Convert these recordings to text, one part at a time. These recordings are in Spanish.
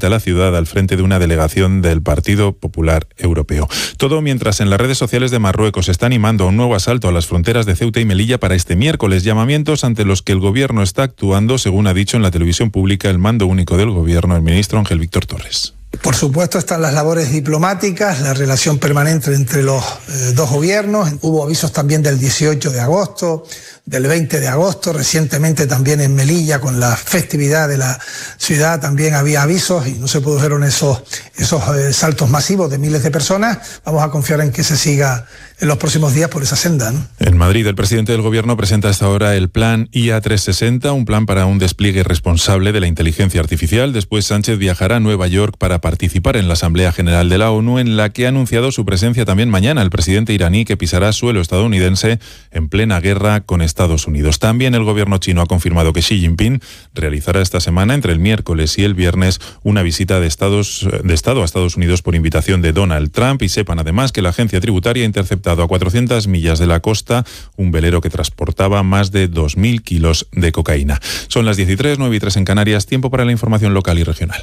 visita a la ciudad al frente de una delegación del Partido Popular Europeo. Todo mientras en las redes sociales de Marruecos se está animando a un nuevo asalto a las fronteras de Ceuta y Melilla para este miércoles, llamamientos ante los que el gobierno está actuando, según ha dicho en la televisión pública el mando único del gobierno, el ministro Ángel Víctor Torres. Por supuesto están las labores diplomáticas, la relación permanente entre los dos gobiernos. Hubo avisos también del 18 de agosto, del 20 de agosto. Recientemente también en Melilla, con la festividad de la ciudad, también había avisos y no se produjeron esos saltos masivos de miles de personas. Vamos a confiar en que se siga en los próximos días por esa senda, ¿no? En Madrid, el presidente del gobierno presenta hasta ahora el plan IA360, un plan para un despliegue responsable de la inteligencia artificial. Después Sánchez viajará a Nueva York para participar en la Asamblea General de la ONU, en la que ha anunciado su presencia también mañana el presidente iraní, que pisará suelo estadounidense en plena guerra con Estados Unidos. También el gobierno chino ha confirmado que Xi Jinping realizará esta semana, entre el miércoles y el viernes, una visita de Estado a Estados Unidos por invitación de Donald Trump. Y sepan además que la agencia tributaria ha interceptado a 400 millas de la costa un velero que transportaba más de 2.000 kilos de cocaína. Son las 13, 9:03 en Canarias, tiempo para la información local y regional.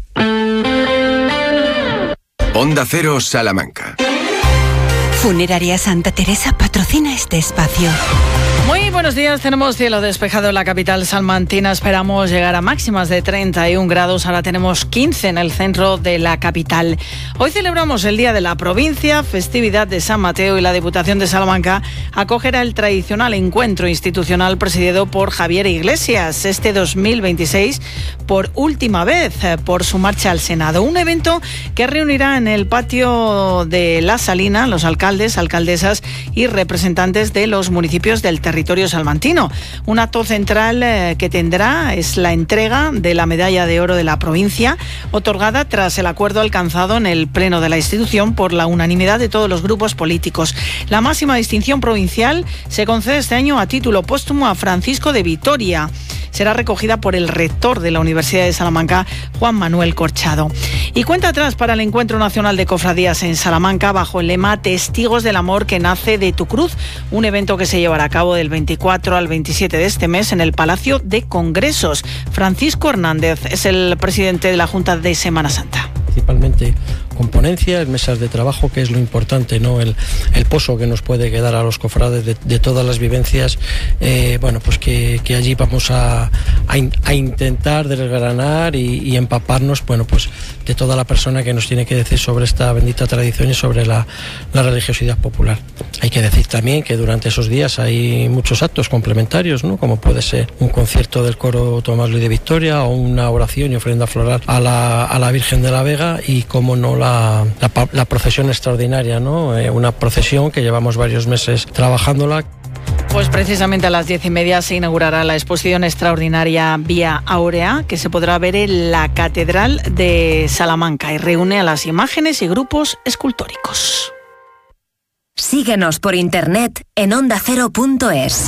Onda Cero, Salamanca. Funeraria Santa Teresa patrocina este espacio. Muy buenos días, tenemos cielo despejado en la capital salmantina, esperamos llegar a máximas de 31 grados, ahora tenemos 15 en el centro de la capital. Hoy celebramos el Día de la Provincia, festividad de San Mateo, y la Diputación de Salamanca acogerá el tradicional encuentro institucional presidido por Javier Iglesias, este 2026 por última vez por su marcha al Senado. Un evento que reunirá en el patio de La Salina los alcaldes, alcaldesas y representantes de los municipios del territorio salmantino. Un acto central que tendrá es la entrega de la medalla de oro de la provincia, otorgada tras el acuerdo alcanzado en el pleno de la institución por la unanimidad de todos los grupos políticos. La máxima distinción provincial se concede este año a título póstumo a Francisco de Vitoria. Será recogida por el rector de la Universidad de Salamanca, Juan Manuel Corchado. Y cuenta atrás para el Encuentro Nacional de Cofradías en Salamanca bajo el lema Testigos del Amor que nace de tu cruz, un evento que se llevará a cabo del 24 al 27 de este mes en el Palacio de Congresos. Francisco Hernández es el presidente de la Junta de Semana Santa. Principalmente con ponencias, mesas de trabajo, que es lo importante, ¿no? El pozo que nos puede quedar a los cofrades de todas las vivencias, pues que allí vamos a intentar desgranar y empaparnos, pues de toda la persona que nos tiene que decir sobre esta bendita tradición y sobre la religiosidad popular. Hay que decir también que durante esos días hay muchos actos complementarios, ¿no? Como puede ser un concierto del coro Tomás Luis de Victoria o una oración y ofrenda floral a la Virgen de la Vega, y como no la procesión extraordinaria, ¿no? Una procesión que llevamos varios meses trabajándola. Pues precisamente a las 10:30 se inaugurará la exposición extraordinaria Vía Áurea, que se podrá ver en la Catedral de Salamanca y reúne a las imágenes y grupos escultóricos. Síguenos por internet en ondacero.es.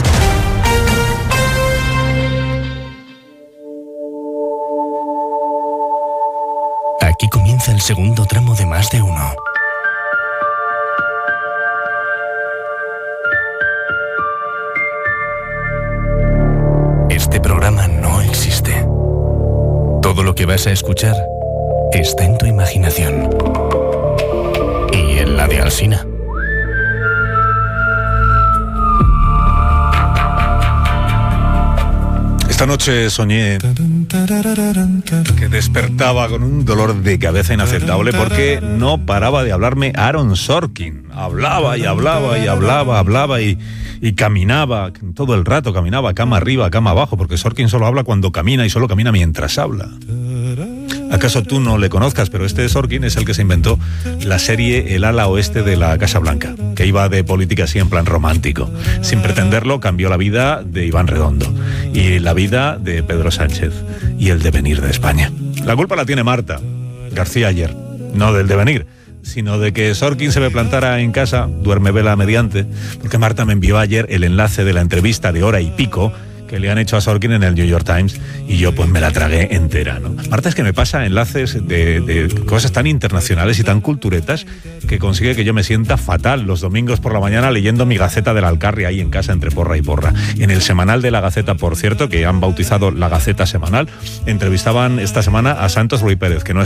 Aquí comienza el segundo tramo de Más de Uno. Este programa no existe. Todo lo que vas a escuchar está en tu imaginación. Y en la de Alsina. Esta noche soñé que despertaba con un dolor de cabeza inaceptable porque no paraba de hablarme Aaron Sorkin. Hablaba y caminaba, todo el rato caminaba cama arriba, cama abajo, porque Sorkin solo habla cuando camina y solo camina mientras habla. ¿Acaso tú no le conozcas? Pero este Sorkin es el que se inventó la serie El ala oeste de la Casa Blanca, que iba de política así en plan romántico. Sin pretenderlo, cambió la vida de Iván Redondo y la vida de Pedro Sánchez y el devenir de España. La culpa la tiene Marta García ayer, no del devenir, sino de que Sorkin se me plantara en casa, duerme vela mediante, porque Marta me envió ayer el enlace de la entrevista de hora y pico que le han hecho a Sorkin en el New York Times, y yo pues me la tragué entera, ¿no? Marta es que me pasa enlaces de cosas tan internacionales y tan culturetas que consigue que yo me sienta fatal los domingos por la mañana leyendo mi Gaceta de la Alcarria ahí en casa entre porra y porra. En el semanal de la Gaceta, por cierto, que han bautizado la Gaceta semanal, entrevistaban esta semana a Santos Ruiz Pérez, que no es